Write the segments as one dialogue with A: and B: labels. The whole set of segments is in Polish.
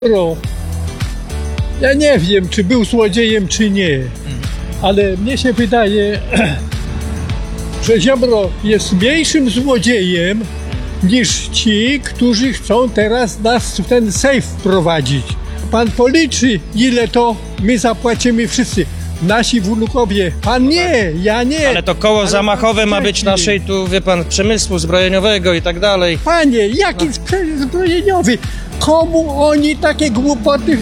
A: Ja nie wiem, czy był złodziejem, czy nie, ale mnie się wydaje, że Ziobro jest mniejszym złodziejem niż ci, którzy chcą teraz nas w ten sejf wprowadzić. Pan policzy, ile to my zapłacimy wszyscy. Nasi wnukowie. Pan nie, ja nie.
B: Ale to koło zamachowe ma być naszej tu, wie pan, przemysłu zbrojeniowego i tak dalej.
A: Panie, jaki przemysł zbrojeniowy? Komu oni takie głupoty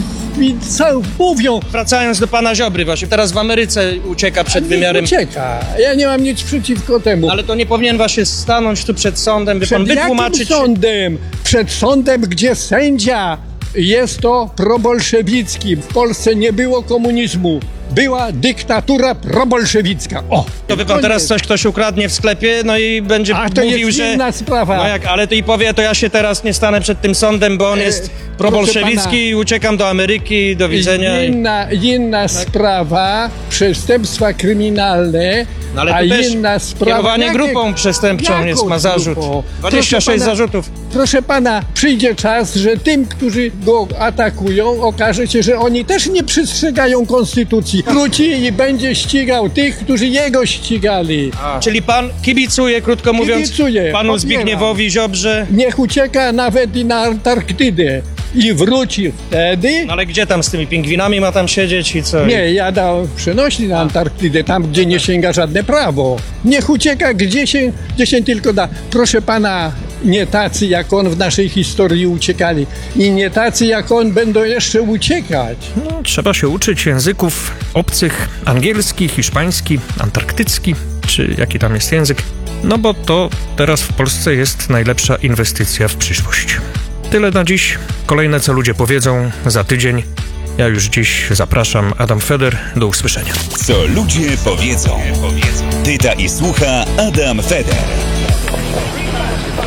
A: mówią?
B: Wracając do pana Ziobry właśnie, teraz w Ameryce ucieka przed wymiarem...
A: Ucieka. Ja nie mam nic przeciwko temu.
B: Ale to nie powinien właśnie stanąć tu przed sądem, by pan wytłumaczyć...
A: Przed jakim sądem? Przed sądem, gdzie sędzia jest to probolszewicki. W Polsce nie było komunizmu. Była dyktatura probolszewicka. O!
B: To wie pan, teraz coś ktoś ukradnie w sklepie, no i będzie
A: to
B: mówił,
A: jest
B: że...
A: inna sprawa.
B: No jak, ale to i powie, to ja się teraz nie stanę przed tym sądem, bo on jest probolszewicki i uciekam do Ameryki, do widzenia.
A: Inna sprawa, przestępstwa kryminalne,
B: No ale
A: a
B: tu też
A: inna sprawa...
B: kierowanie grupą przestępczą ma zarzut. 26 zarzutów.
A: Proszę pana, przyjdzie czas, że tym, którzy go atakują, okaże się, że oni też nie przestrzegają konstytucji. Wróci i będzie ścigał tych, którzy jego ścigali.
B: Czyli pan kibicuje, krótko mówiąc,
A: Kibicuję,
B: panu
A: popieram.
B: Zbigniewowi Ziobrze.
A: Niech ucieka nawet i na Antarktydę i wróci wtedy.
B: No ale gdzie tam z tymi pingwinami ma tam siedzieć i co?
A: Nie, ja dałem przenośni na Antarktydę, tam gdzie nie sięga żadne prawo. Niech ucieka gdzie się tylko da. Proszę pana, nie tacy jak on w naszej historii uciekali i nie tacy jak on będą jeszcze uciekać.
C: No, trzeba się uczyć języków obcych, angielski, hiszpański, antarktycki, czy jaki tam jest język. No bo to teraz w Polsce jest najlepsza inwestycja w przyszłość. Tyle na dziś. Kolejne, co ludzie powiedzą, za tydzień. Ja już dziś zapraszam, Adam Feder. Do usłyszenia.
D: Co ludzie powiedzą. Pyta i słucha Adam Feder.